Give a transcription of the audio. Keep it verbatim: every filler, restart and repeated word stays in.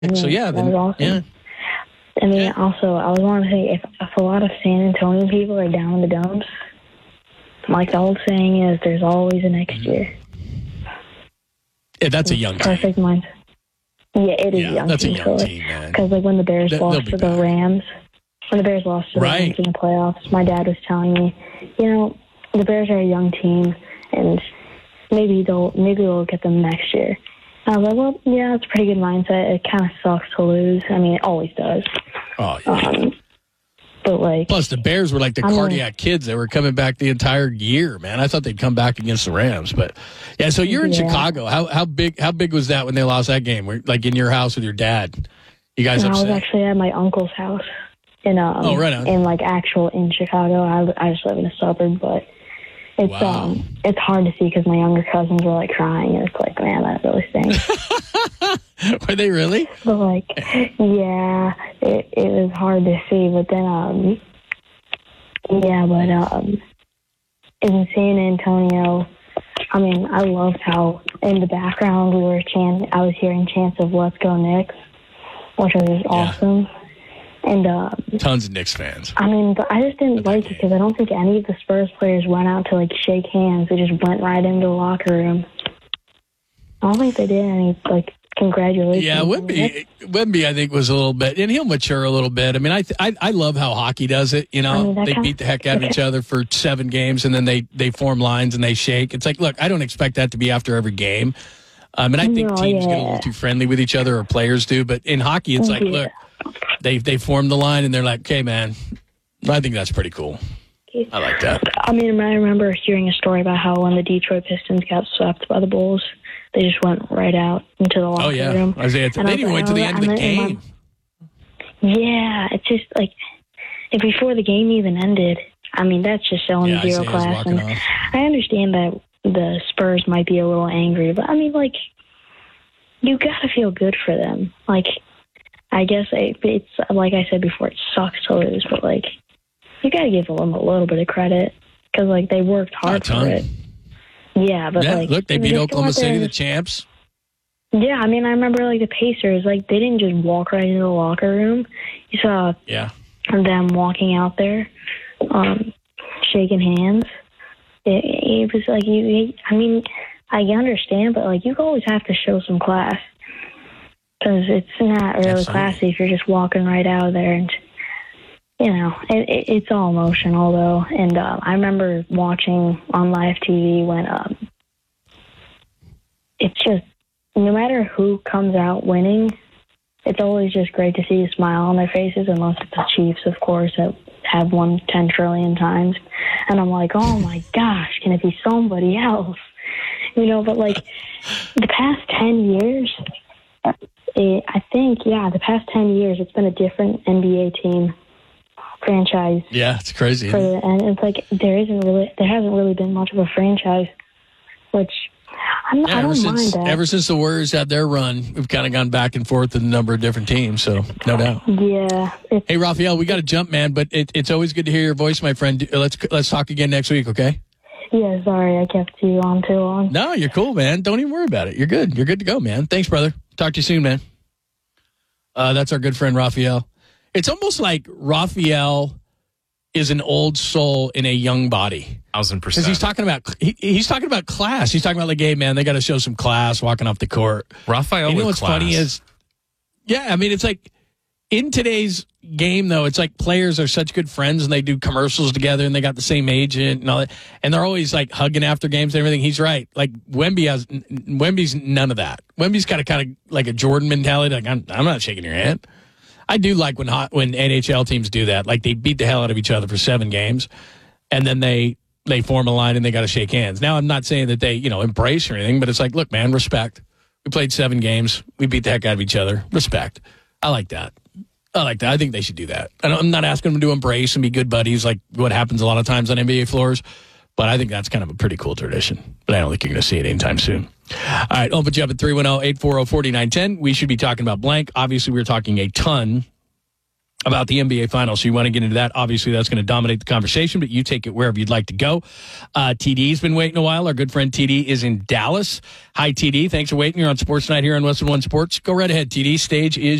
So, yeah. that Then, was awesome. yeah. I mean, Yeah. also, I was wanting to say, if, if a lot of San Antonio people are down in the dumps, like the old saying is, there's always a next year. Yeah, that's a young team. Perfect mind. Yeah, it is Yeah, a young that's a team. young so, team, man. Because, like, when the Bears They- they'll lost be to the back. Rams, when the Bears lost to the Right. Rams in the playoffs, my dad was telling me, you know, the Bears are a young team, and maybe they'll maybe we'll get them next year. I was like, well, yeah, it's a pretty good mindset. It kind of sucks to lose. I mean, it always does. Oh, yeah. Um, but, like... Plus, the Bears were like the I mean- cardiac kids. They were coming back the entire year, man. I thought they'd come back against the Rams. But, yeah, so you're in Yeah. Chicago. How how big How big was that when they lost that game? Were, like, in your house with your dad? You guys And I was upset? actually at my uncle's house in um Oh, right on. in like actual in Chicago. I I just live in a suburb, but it's Wow. um it's hard to see because my younger cousins were like crying, and it's like, man, that really stinks. Were they really? But like, yeah, it it was hard to see. But then um yeah, but um in San Antonio, I mean, I loved how in the background we were chant. I was hearing chants of "Let's Go Knicks," which was awesome. And um, Tons of Knicks fans. I mean, but I just didn't like it because I don't think any of the Spurs players went out to like shake hands. They just went right into the locker room. I don't think they did any like congratulations. Yeah, Wemby, Wemby, I think, was a little bit, and he'll mature a little bit. I mean, I th- I, I love how hockey does it. You know, I mean, that they kinda- beat the heck out of each other for seven games, and then they, they form lines and they shake. It's like, look, I don't expect that to be after every game. Um, and I think No, teams get a yeah. little too friendly with each other, or players do. But in hockey, it's like, Yeah. look, they they form the line, and they're like, okay, man, I think that's pretty cool. I like that. I mean, I remember hearing a story about how when the Detroit Pistons got swept by the Bulls, they just went right out into the locker Oh, yeah. room. Isaiah, And they I didn't even was wait to the like, end of the and then- game. Yeah, it's just like if before the game even ended. I mean, that's just showing Yeah, zero Isaiah's class. walking And off. I understand that the Spurs might be a little angry, but I mean, like, you gotta feel good for them. Like, I guess it, it's like I said before, it sucks to lose, but like, you gotta give them a little bit of credit because like they worked Not a hard ton. for it. Yeah, but Yeah, like, look, they you beat just go Oklahoma out there City, and- the champs. Yeah, I mean, I remember like the Pacers, like they didn't just walk right into the locker room. You saw Yeah. them walking out there, um, shaking hands. It, it was like you. I mean, I understand, but like you always have to show some class because it's not really Absolutely. classy if you're just walking right out of there. And you know, it, it, it's all emotional though. And uh, I remember watching on live T V when um, it's just no matter who comes out winning. It's always just great to see a smile on their faces, unless it's the Chiefs, of course, that have won ten trillion times. And I'm like, oh my gosh, can it be somebody else? You know, but like the past ten years, it, I think, yeah, the past ten years, it's been a different N B A team franchise. Yeah, it's crazy. For the, and it's like there isn't really, there hasn't really been much of a franchise, which I'm, Yeah, I ever don't since mind that. ever since the Warriors had their run, we've kind of gone back and forth with a number of different teams. So no doubt. Yeah. It's, Hey, Raphael, we got to jump, man. But it, it's always good to hear your voice, my friend. Let's let's talk again next week, okay? yeah, sorry, I kept you on too long. No, you're cool, man. Don't even worry about it. You're good. You're good to go, man. Thanks, brother. Talk to you soon, man. Uh, that's our good friend Raphael. It's almost like Raphael is an old soul in a young body. Thousand Because percent. he's talking about he, he's talking about class. He's talking about like, hey, man, they got to show some class walking off the court. Raphael You know with what's class. funny is, yeah, I mean, it's like in today's game, though, it's like players are such good friends and they do commercials together and they got the same agent and all that. And they're always like hugging after games and everything. He's right. Like Wemby has, Wemby's none of that. Wemby's got a kind of like a Jordan mentality. Like, I'm, I'm not shaking your hand. I do like when hot, when N H L teams do that. Like they beat the hell out of each other for seven games and then they, they form a line and they got to shake hands. Now, I'm not saying that they, you know, embrace or anything, but it's like, look, man, respect. We played seven games. We beat the heck out of each other. Respect. I like that. I like that. I think they should do that. I don't, I'm not asking them to embrace and be good buddies like what happens a lot of times on N B A floors, but I think that's kind of a pretty cool tradition. But I don't think you're going to see it anytime soon. All right, I'll put you up at three one zero, eight four zero, four nine one zero. We should be talking about blank. Obviously, we were talking a ton about the N B A Finals. So you want to get into that. Obviously, that's going to dominate the conversation, but you take it wherever you'd like to go. Uh, T D's been waiting a while. Our good friend T D is in Dallas. Hi, T D. Thanks for waiting. You're on Sports Night here on Western One Sports. Go right ahead, T D. Stage is